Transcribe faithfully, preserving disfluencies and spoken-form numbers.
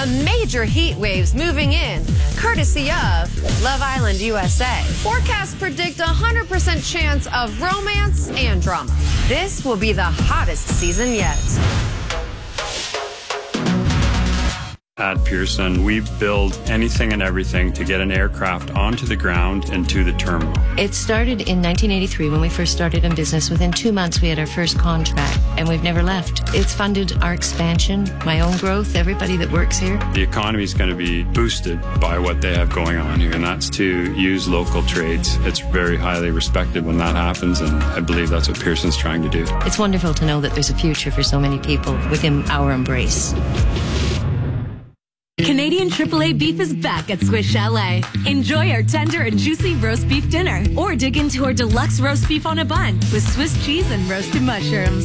A major heat wave's moving in, courtesy of Love Island U S A. Forecasts predict a one hundred percent chance of romance and drama. This will be the hottest season yet. At Pearson, we build anything and everything to get an aircraft onto the ground and to the terminal. It started in nineteen eighty-three when we first started in business. Within two months, we had our first contract, and we've never left. It's funded our expansion, my own growth, everybody that works here. The economy is going to be boosted by what they have going on here, and that's to use local trades. It's very highly respected when that happens, and I believe that's what Pearson's trying to do. It's wonderful to know that there's a future for so many people within our embrace. Canadian triple A beef is back at Swiss Chalet. Enjoy our tender and juicy roast beef dinner, or dig into our deluxe roast beef on a bun with Swiss cheese and roasted mushrooms.